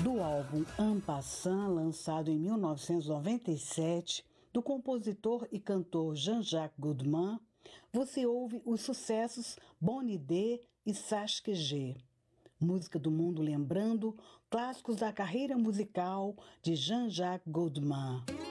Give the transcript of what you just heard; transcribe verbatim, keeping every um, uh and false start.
Do álbum En Passant, lançado em mil novecentos e noventa e sete, do compositor e cantor Jean-Jacques Goldman, você ouve os sucessos Bonne Idée e Sache que J'ai. Música do mundo lembrando clássicos da carreira musical de Jean-Jacques Goldman.